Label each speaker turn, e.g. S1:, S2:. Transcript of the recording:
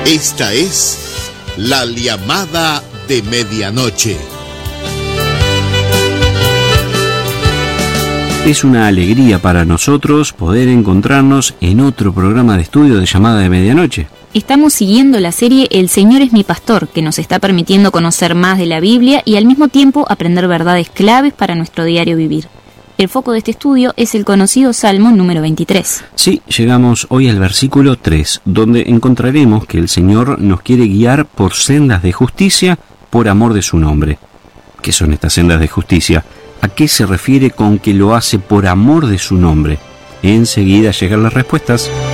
S1: Esta es la llamada de medianoche.
S2: Es una alegría para nosotros poder encontrarnos en otro programa de estudio de Llamada de Medianoche.
S3: Estamos siguiendo la serie El Señor es mi pastor, que nos está permitiendo conocer más de la Biblia y al mismo tiempo aprender verdades claves para nuestro diario vivir. El foco de este estudio es el conocido Salmo número 23.
S2: Sí, llegamos hoy al versículo 3, donde encontraremos que el Señor nos quiere guiar por sendas de justicia por amor de su nombre. ¿Qué son estas sendas de justicia? ¿A qué se refiere con que lo hace por amor de su nombre? Enseguida llegan las respuestas.